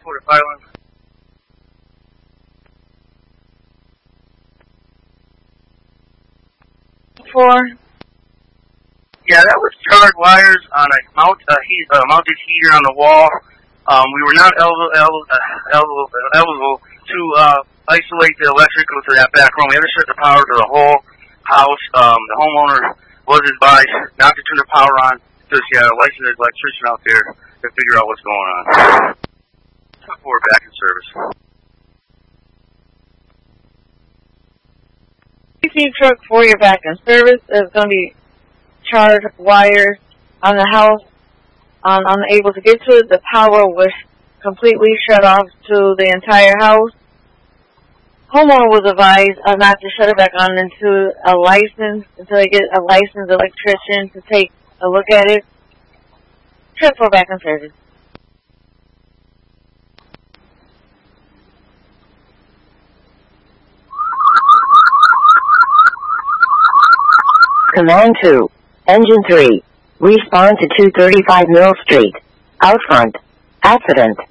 Port Island. Yeah, that was charred wires on a mounted heater on the wall. We were not eligible to isolate the electrical to that back room. We had to shut the power to the whole house. The homeowner was advised not to turn the power on because he had a licensed electrician out there to figure out what's going on. We're back in service. PC truck for your back in service is going to be charred wires on the house. Unable to get to it, the power was completely shut off to the entire house. Homeowner was advised not to shut it back on until they get a licensed electrician to take a look at it. Trip for back in service. Command 2, Engine 3, respond to 235 Mill Street, out front, accident.